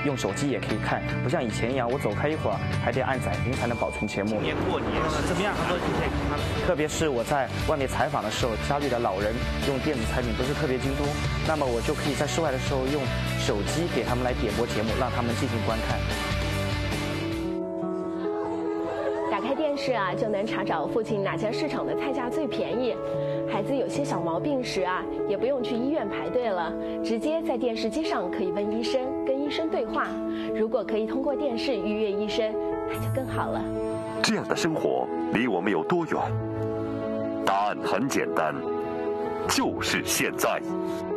用手机也可以看，不像以前一样，我走开一会儿还得按载屏才能保存节目。 今年过年怎么样？很多今天看了。 特别是我在外面采访的时候，家里的老人用电子产品不是特别精通，那么我就可以在室外的时候用手机给他们来点播节目，让他们进行观看。 打开电视啊，就能查找附近哪家市场的菜价最便宜。孩子有些小毛病时啊，也不用去医院排队了，直接在电视机上可以问医生，跟医生对话。如果可以通过电视预约医生，那就更好了。 这样的生活离我们有多远？答案很简单，就是现在。